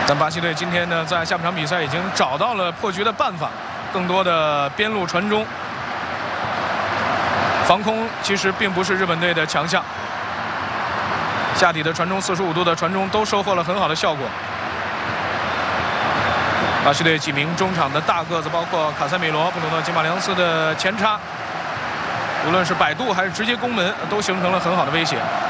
但巴西队今天呢，在下半场比赛已经找到了破局的办法，更多的边路传中，防空其实并不是日本队的强项。下底的传中，45度的传中都收获了很好的效果。巴西队几名中场的大个子，包括卡塞米罗、布鲁诺·吉马良斯的前插，无论是摆渡还是直接攻门，都形成了很好的威胁。